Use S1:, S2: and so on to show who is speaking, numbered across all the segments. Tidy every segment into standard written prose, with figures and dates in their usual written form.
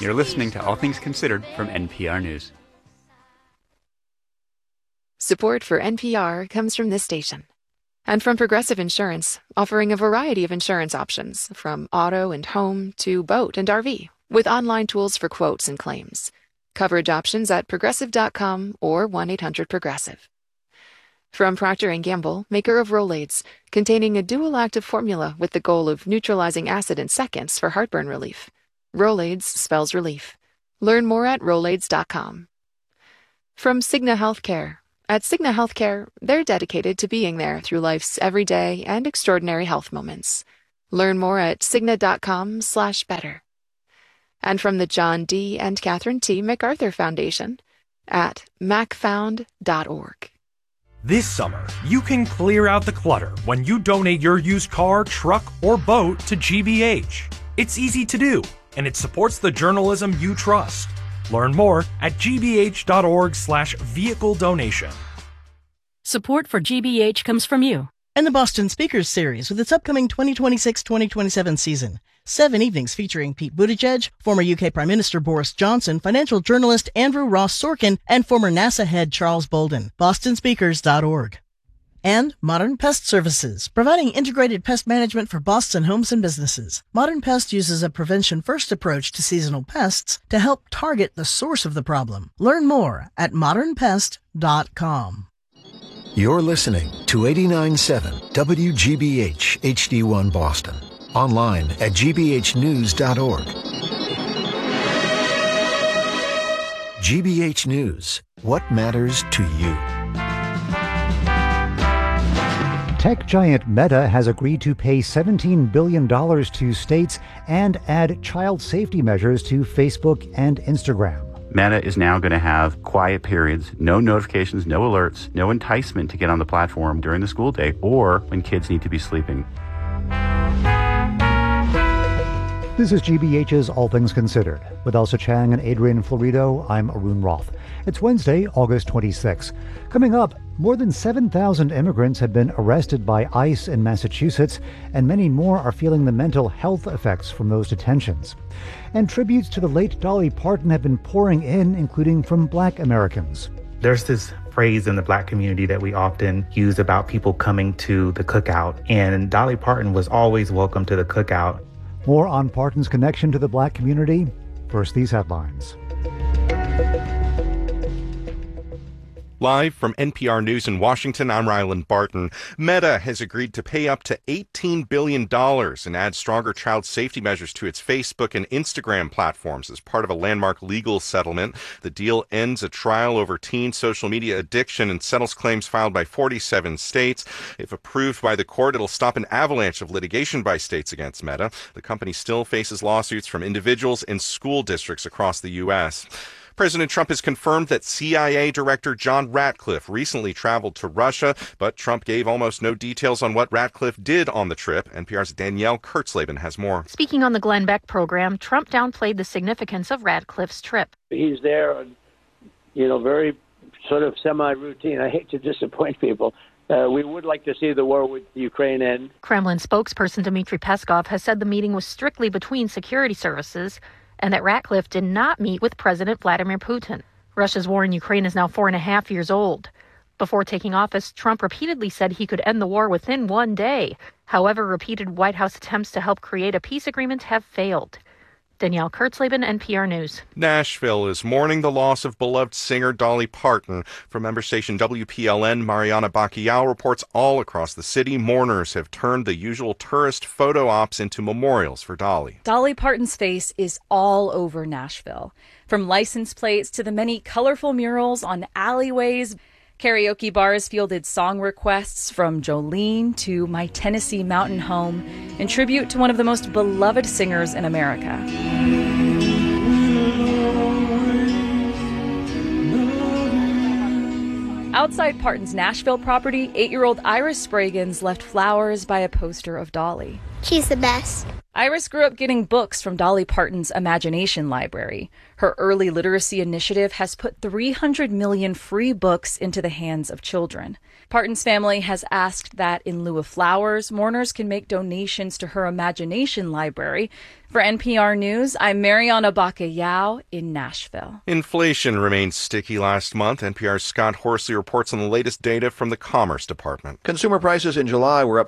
S1: You're listening to All Things Considered from NPR News.
S2: Support for NPR comes from this station. And from Progressive Insurance, offering a variety of insurance options, from auto and home to boat and RV, with online tools for quotes and claims. Coverage options at progressive.com or 1-800-PROGRESSIVE. From Procter & Gamble, maker of Rolaids, containing a dual active formula with the goal of neutralizing acid in seconds for heartburn relief. Rolaids spells relief. Learn more at Rolaids.com. From Cigna Healthcare. At Cigna Healthcare, they're dedicated to being there through life's everyday and extraordinary health moments. Learn more at Cigna.com/better. And from the John D. and Catherine T. MacArthur Foundation at macfound.org.
S3: This summer, you can clear out the clutter when you donate your used car, truck, or boat to GBH. It's easy to do, and it supports the journalism you trust. Learn more at gbh.org/vehicle donation.
S4: Support for GBH comes from you.
S5: And the Boston Speakers Series with its upcoming 2026-2027 season. 7 evenings featuring Pete Buttigieg, former UK Prime Minister Boris Johnson, financial journalist Andrew Ross Sorkin, and former NASA head Charles Bolden. BostonSpeakers.org. And Modern Pest Services, providing integrated pest management for Boston homes and businesses. Modern Pest uses a prevention-first approach to seasonal pests to help target the source of the problem. Learn more at modernpest.com.
S6: You're listening to 89.7 WGBH HD1 Boston. Online at gbhnews.org. GBH News. What matters to you?
S7: Tech giant Meta has agreed to pay $17 billion to states and add child safety measures to Facebook and Instagram.
S1: Meta is now going to have quiet periods, no notifications, no alerts, no enticement to get on the platform during the school day or when kids need to be sleeping.
S7: This is GBH's All Things Considered. With Elsa Chang and Adrian Florido, I'm Arun Roth. It's Wednesday, August 26. Coming up, more than 7,000 immigrants have been arrested by ICE in Massachusetts, and many more are feeling the mental health effects from those detentions. And tributes to the late Dolly Parton have been pouring in, including from Black Americans.
S8: There's this phrase in the Black community that we often use about people coming to the cookout, and Dolly Parton was always welcome to the cookout.
S7: More on Parton's connection to the Black community. First, these headlines.
S9: Live from NPR News in Washington, I'm Rylan Barton. Meta has agreed to pay up to $18 billion and add stronger child safety measures to its Facebook and Instagram platforms as part of a landmark legal settlement. The deal ends a trial over teen social media addiction and settles claims filed by 47 states. If approved by the court, it'll stop an avalanche of litigation by states against Meta. The company still faces lawsuits from individuals and school districts across the U.S. President Trump has confirmed that CIA Director John Ratcliffe recently traveled to Russia, but Trump gave almost no details on what Ratcliffe did on the trip. NPR's Danielle Kurtzleben has more.
S4: Speaking on the Glenn Beck program, Trump downplayed the significance of Ratcliffe's trip.
S10: He's there, very sort of semi-routine. I hate to disappoint people. We would like to see the war with Ukraine end.
S4: Kremlin spokesperson Dmitry Peskov has said the meeting was strictly between security services and that Ratcliffe did not meet with President Vladimir Putin. Russia's war in Ukraine is now 4.5 years old. Before taking office, Trump repeatedly said he could end the war within one day. However, repeated White House attempts to help create a peace agreement have failed. Danielle Kurtzleben, NPR News.
S9: Nashville is mourning the loss of beloved singer Dolly Parton. From member station WPLN, Mariana Bacchiao reports all across the city, mourners have turned the usual tourist photo ops into memorials for Dolly.
S11: Dolly Parton's face is all over Nashville. From license plates to the many colorful murals on alleyways, karaoke bars fielded song requests from Jolene to My Tennessee Mountain Home in tribute to one of the most beloved singers in America. Outside Parton's Nashville property, 8-year-old Iris Spraggins left flowers by a poster of Dolly.
S12: She's the best.
S11: Iris grew up getting books from Dolly Parton's Imagination Library. Her early literacy initiative has put 300 million free books into the hands of children. Parton's family has asked that in lieu of flowers, mourners can make donations to her Imagination Library. For NPR News, I'm Mariana Bacallao in Nashville.
S9: Inflation remained sticky last month. NPR's Scott Horsley reports on the latest data from the Commerce Department.
S12: Consumer prices in July were up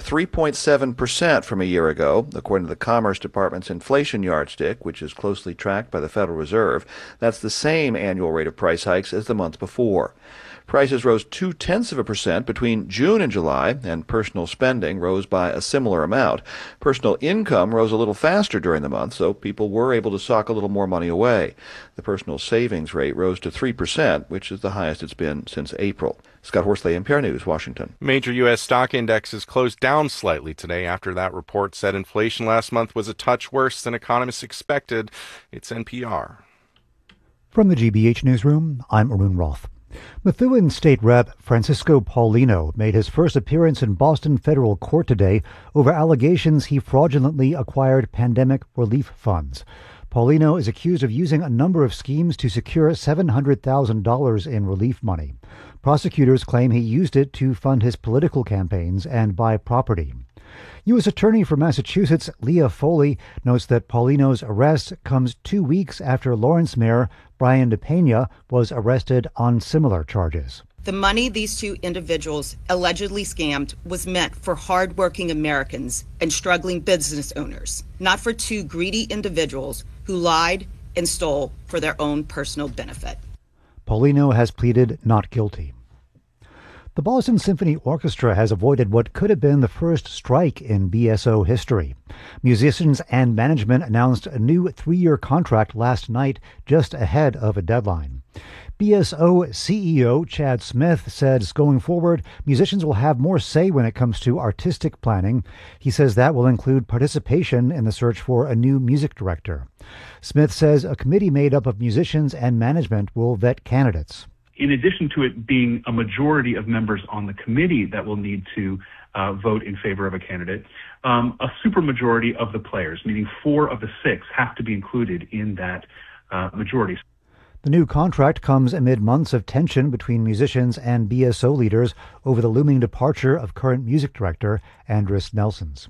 S12: 3.7% from a year ago, according to the Commerce Department's inflation yardstick, which is closely tracked by the Federal Reserve. That's the same annual rate of price hikes as the month before. Prices rose 0.2% between June and July, and personal spending rose by a similar amount. Personal income rose a little faster during the month, so people were able to sock a little more money away. The personal savings rate rose to 3%, which is the highest it's been since April. Scott Horsley, NPR News, Washington.
S9: Major U.S. stock indexes closed down slightly today after that report said inflation last month was a touch worse than economists expected. It's NPR.
S7: From the GBH Newsroom, I'm Arun Roth. Methuen State Rep Francisco Paulino made his first appearance in Boston federal court today over allegations he fraudulently acquired pandemic relief funds. Paulino is accused of using a number of schemes to secure $700,000 in relief money. Prosecutors claim he used it to fund his political campaigns and buy property. U.S. Attorney for Massachusetts Leah Foley notes that Paulino's arrest comes 2 weeks after Lawrence Mayor Brian DePena was arrested on similar charges.
S13: The money these two individuals allegedly scammed was meant for hardworking Americans and struggling business owners, not for two greedy individuals who lied and stole for their own personal benefit.
S7: Paulino has pleaded not guilty. The Boston Symphony Orchestra has avoided what could have been the first strike in BSO history. Musicians and management announced a new 3-year contract last night, just ahead of a deadline. BSO CEO Chad Smith says going forward, musicians will have more say when it comes to artistic planning. He says that will include participation in the search for a new music director. Smith says a committee made up of musicians and management will vet candidates.
S14: In addition to it being a majority of members on the committee that will need to vote in favor of a candidate, a supermajority of the players, meaning 4 of the 6, have to be included in that majority.
S7: The new contract comes amid months of tension between musicians and BSO leaders over the looming departure of current music director Andris Nelsons.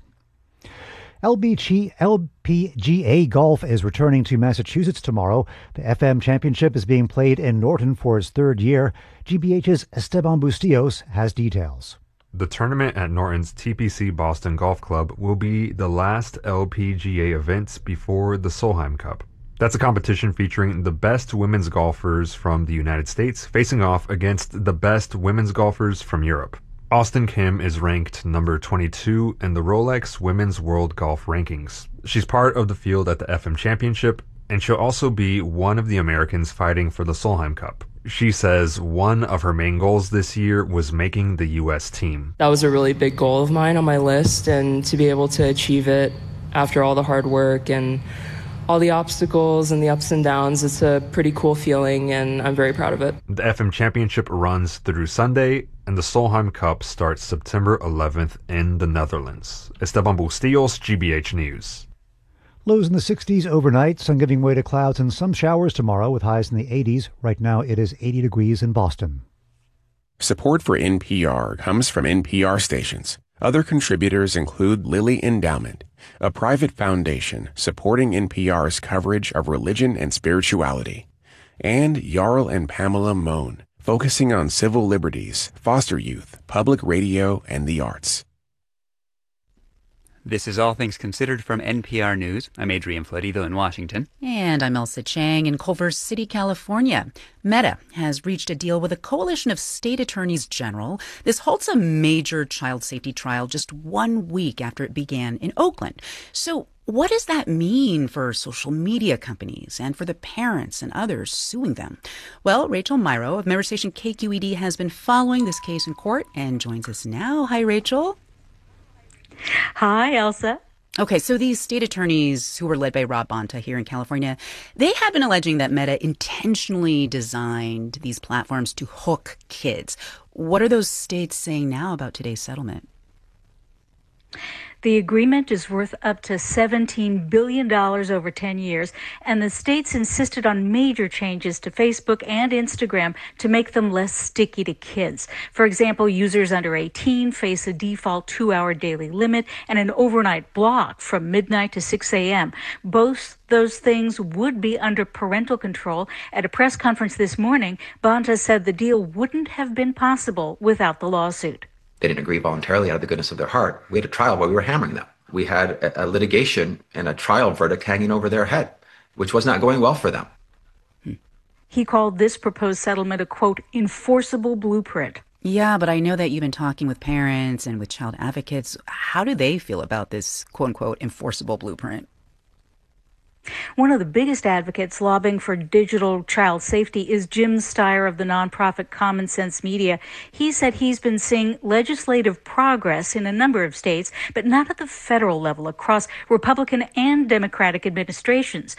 S7: LPGA Golf is returning to Massachusetts tomorrow. The FM Championship is being played in Norton for its 3rd year. GBH's Esteban Bustillos has details.
S15: The tournament at Norton's TPC Boston Golf Club will be the last LPGA event before the Solheim Cup. That's a competition featuring the best women's golfers from the United States facing off against the best women's golfers from Europe. Austin Kim is ranked number 22 in the Rolex Women's World Golf Rankings. She's part of the field at the FM Championship, and she'll also be one of the Americans fighting for the Solheim Cup. She says one of her main goals this year was making the U.S. team.
S16: That was a really big goal of mine on my list, and to be able to achieve it after all the hard work and all the obstacles and the ups and downs, it's a pretty cool feeling, and I'm very proud of it.
S15: The FM Championship runs through Sunday, and the Solheim Cup starts September 11th in the Netherlands. Esteban Bustillos, GBH News.
S7: Lows in the 60s overnight, sun giving way to clouds and some showers tomorrow with highs in the 80s. Right now it is 80 degrees in Boston.
S17: Support for NPR comes from NPR stations. Other contributors include Lilly Endowment, a private foundation supporting NPR's coverage of religion and spirituality, and Jarl and Pamela Mohn, focusing on civil liberties, foster youth, public radio, and the arts.
S18: This is All Things Considered from NPR News. I'm Adrian Florido in Washington.
S19: And I'm Elsa Chang in Culver City, California. Meta has reached a deal with a coalition of state attorneys general. This halts a major child safety trial just 1 week after it began in Oakland. So what does that mean for social media companies and for the parents and others suing them? Well, Rachel Myrow of member station KQED has been following this case in court and joins us now. Hi, Rachel.
S20: Hi, Elsa.
S19: Okay, so these state attorneys who were led by Rob Bonta here in California, they have been alleging that Meta intentionally designed these platforms to hook kids. What are those states saying now about today's settlement?
S20: The agreement is worth up to $17 billion over 10 years, and the states insisted on major changes to Facebook and Instagram to make them less sticky to kids. For example, users under 18 face a default 2-hour daily limit and an overnight block from midnight to 6 a.m. Both those things would be under parental control. At a press conference this morning, Bonta said the deal wouldn't have been possible without the lawsuit.
S21: They didn't agree voluntarily out of the goodness of their heart. We had a trial where we were hammering them. We had a litigation and a trial verdict hanging over their head, which was not going well for them.
S20: He called this proposed settlement a, quote, enforceable blueprint.
S19: Yeah, but I know that you've been talking with parents and with child advocates. How do they feel about this, quote unquote, enforceable blueprint?
S20: One of the biggest advocates lobbying for digital child safety is Jim Steyer of the nonprofit Common Sense Media. He said he's been seeing legislative progress in a number of states, but not at the federal level across Republican and Democratic administrations.